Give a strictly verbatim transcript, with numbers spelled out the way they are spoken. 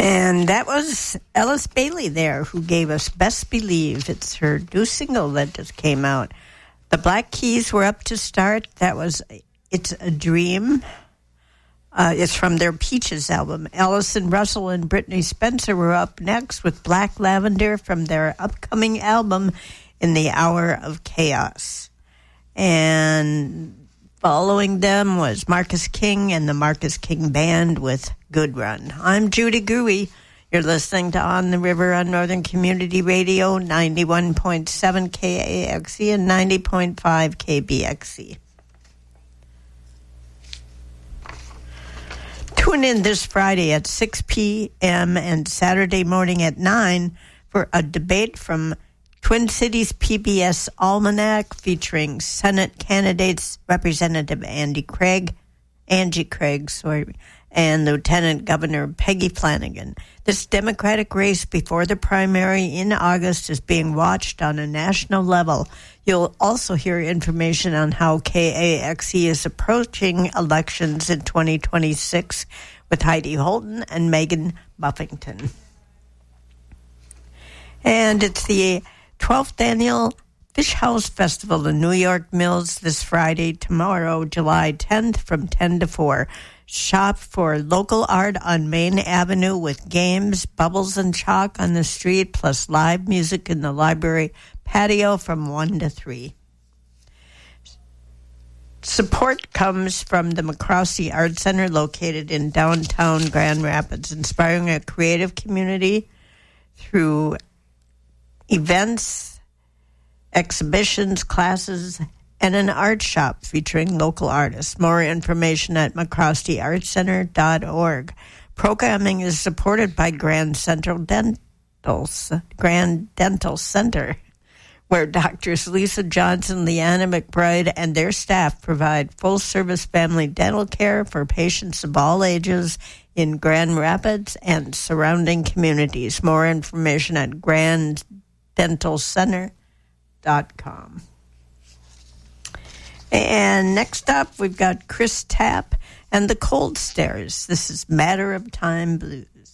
And that was Ellis Bailey there, who gave us Best Believe. It's her new single that just came out. The Black Keys were up to start. That was It's a Dream. Uh, it's from their Peaches album. Allison Russell and Brittany Spencer were up next with Black Lavender from their upcoming album, In the Hour of Chaos. And following them was Marcus King and the Marcus King Band with Good Run. I'm Judy Gooey. You're listening to On the River on Northern Community Radio, ninety-one point seven K A X E and ninety point five K B X E. Tune in this Friday at six p.m. and Saturday morning at nine for a debate from Twin Cities P B S Almanac featuring Senate candidates Representative Andy Craig, Angie Craig, sorry, and Lieutenant Governor Peggy Flanagan. This Democratic race before the primary in August is being watched on a national level. You'll also hear information on how K A X E is approaching elections in twenty twenty-six with Heidi Holton and Megan Buffington. And it's the twelfth Annual Fish House Festival in New York Mills this Friday, tomorrow, July tenth, from ten to four. Shop for local art on Main Avenue with games, bubbles, and chalk on the street, plus live music in the library patio from one to three. Support comes from the McCroskey Art Center located in downtown Grand Rapids, inspiring a creative community through events, exhibitions, classes, and an art shop featuring local artists. More information at mccroskey art center dot org. Programming is supported by Grand Central Dental, Grand Dental Center, where Doctors Lisa Johnson, Leanna McBride, and their staff provide full-service family dental care for patients of all ages in Grand Rapids and surrounding communities. More information at grand dental center dot com. And next up, we've got Chris Tapp and the Cold Stairs. This is Matter of Time Blues.